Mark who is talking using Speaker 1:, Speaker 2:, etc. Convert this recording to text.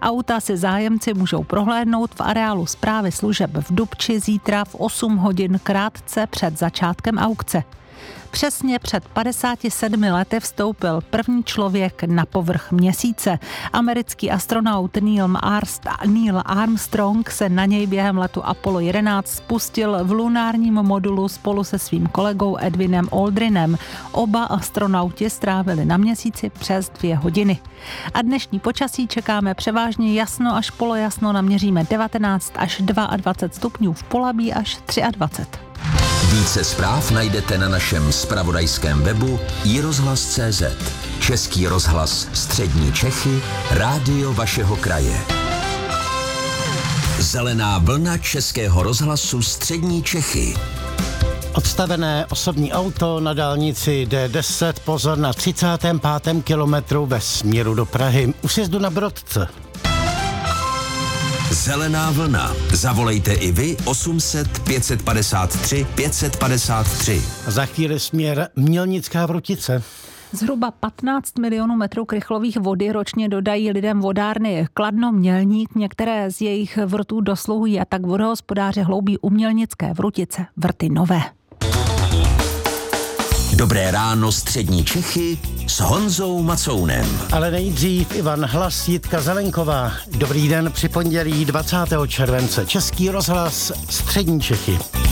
Speaker 1: Auta si zájemci můžou prohlédnout v areálu Správy služeb v Dubči zítra v 8 hodin krátce před začátkem aukce. Přesně před 57 lety vstoupil první člověk na povrch Měsíce. Americký astronaut Neil Armstrong se na něj během letu Apollo 11 spustil v lunárním modulu spolu se svým kolegou Edwinem Aldrinem. Oba astronauti strávili na Měsíci přes 2 hodiny. A dnešní počasí čekáme převážně jasno až polojasno, naměříme 19 až 22 stupňů, v Polabí až 23.
Speaker 2: Více zpráv najdete na našem zpravodajském webu iRozhlas.cz. Český rozhlas Střední Čechy, rádio vašeho kraje. Zelená vlna Českého rozhlasu Střední Čechy.
Speaker 3: Odstavené osobní auto na dálnici D10, pozor na 35. kilometru ve směru do Prahy, u sjezdu na Brodce.
Speaker 2: Zelená vlna. Zavolejte i vy 800 553 553.
Speaker 3: Za chvíli směr Mělnická Vrutice.
Speaker 1: Zhruba 15 milionů metrů krychlových vody ročně dodají lidem vodárny Kladno, Mělník. Některé z jejich vrtů dosluhují a tak vodohospodáři hloubí u Mělnické Vrutice vrty nové.
Speaker 2: Dobré ráno Střední Čechy s Honzou Macounem.
Speaker 3: Ale nejdřív Ivan Hlas, Jitka Zelenková. Dobrý den při pondělí 20. července. Český rozhlas Střední Čechy.